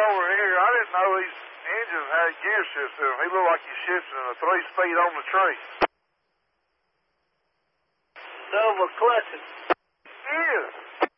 over here. I didn't know these engines had gear system. He looked like he's shifting a 3-speed on the tree. Double clutching. Yeah.